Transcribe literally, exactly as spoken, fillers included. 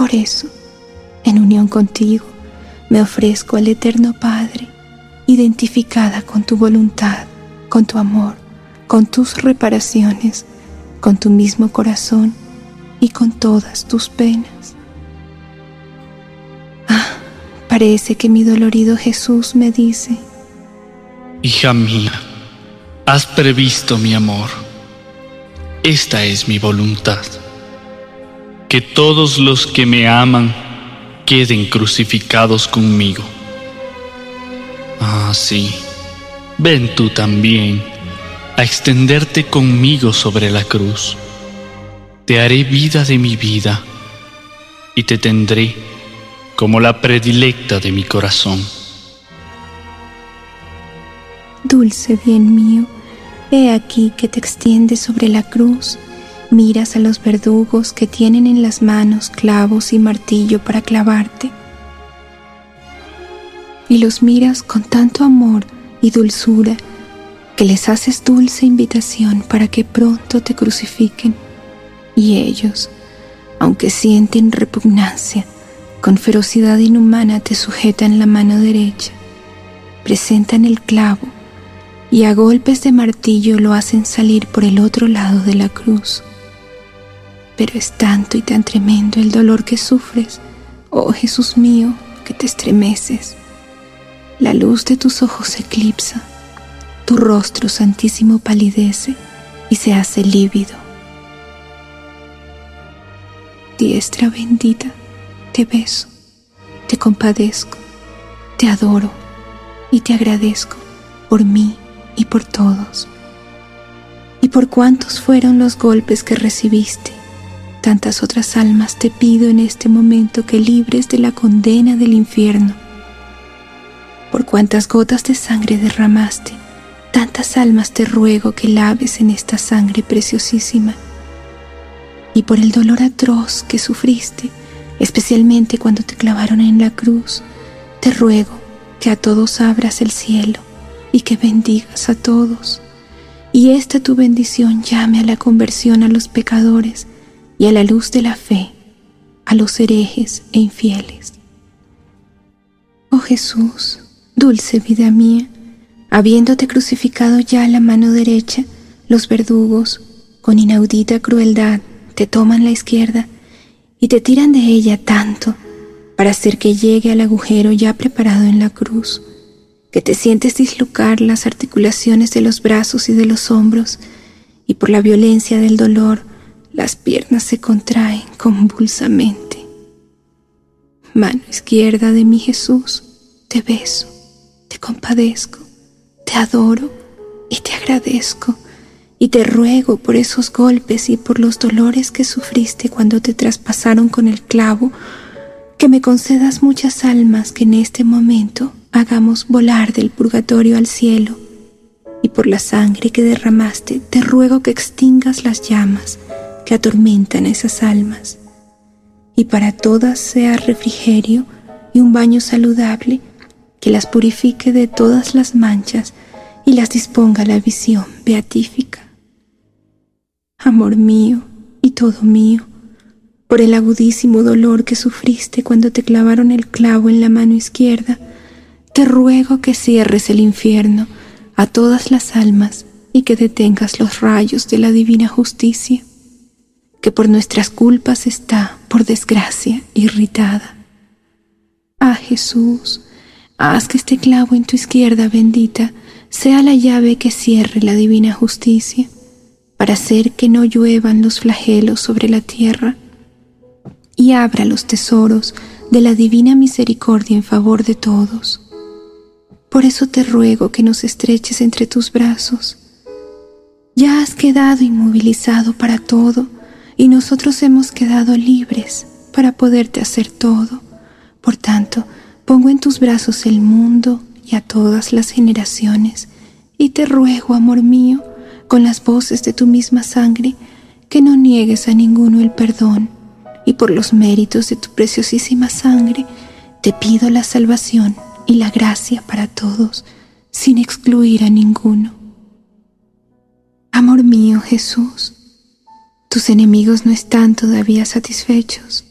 Por eso, en unión contigo, me ofrezco al Eterno Padre, identificada con tu voluntad, con tu amor, con tus reparaciones, con tu mismo corazón y con todas tus penas. Ah, parece que mi dolorido Jesús me dice: hija mía, has previsto mi amor. Esta es mi voluntad, que todos los que me aman queden crucificados conmigo. Ah, sí, ven tú también a extenderte conmigo sobre la cruz. Te haré vida de mi vida y te tendré como la predilecta de mi corazón. Dulce bien mío, he aquí que te extiendes sobre la cruz, miras a los verdugos que tienen en las manos clavos y martillo para clavarte, y los miras con tanto amor y dulzura que les haces dulce invitación para que pronto te crucifiquen, y ellos, aunque sienten repugnancia, con ferocidad inhumana te sujetan la mano derecha, presentan el clavo y a golpes de martillo lo hacen salir por el otro lado de la cruz. Pero es tanto y tan tremendo el dolor que sufres, oh Jesús mío, que te estremeces. La luz de tus ojos se eclipsa, tu rostro santísimo palidece y se hace lívido. Diestra bendita, te beso, te compadezco, te adoro y te agradezco por mí y por todos. Y por cuántos fueron los golpes que recibiste, tantas otras almas te pido en este momento que libres de la condena del infierno. Por cuántas gotas de sangre derramaste, tantas almas te ruego que laves en esta sangre preciosísima. Y por el dolor atroz que sufriste, especialmente cuando te clavaron en la cruz, te ruego que a todos abras el cielo y que bendigas a todos. Y esta tu bendición llame a la conversión a los pecadores y a la luz de la fe a los herejes e infieles. Oh Jesús, dulce vida mía, habiéndote crucificado ya a la mano derecha, los verdugos, con inaudita crueldad, te toman la izquierda y te tiran de ella tanto para hacer que llegue al agujero ya preparado en la cruz, que te sientes dislocar las articulaciones de los brazos y de los hombros, y por la violencia del dolor las piernas se contraen convulsamente. Mano izquierda de mi Jesús, te beso, te compadezco, te adoro y te agradezco, y te ruego por esos golpes y por los dolores que sufriste cuando te traspasaron con el clavo, que me concedas muchas almas que en este momento hagamos volar del purgatorio al cielo, y por la sangre que derramaste te ruego que extingas las llamas que atormentan esas almas, y para todas sea refrigerio y un baño saludable que las purifique de todas las manchas y las disponga a la visión beatífica. Amor mío y todo mío, por el agudísimo dolor que sufriste cuando te clavaron el clavo en la mano izquierda, te ruego que cierres el infierno a todas las almas y que detengas los rayos de la divina justicia, que por nuestras culpas está, por desgracia, irritada. Ah, Jesús, haz que este clavo en tu izquierda bendita sea la llave que cierre la divina justicia, para hacer que no lluevan los flagelos sobre la tierra, y abra los tesoros de la divina misericordia en favor de todos. Por eso te ruego que nos estreches entre tus brazos. Ya has quedado inmovilizado para todo, y nosotros hemos quedado libres para poderte hacer todo. Por tanto, pongo en tus brazos el mundo y a todas las generaciones, y te ruego, amor mío, con las voces de tu misma sangre, que no niegues a ninguno el perdón, y por los méritos de tu preciosísima sangre, te pido la salvación y la gracia para todos, sin excluir a ninguno. Amor mío, Jesús, tus enemigos no están todavía satisfechos.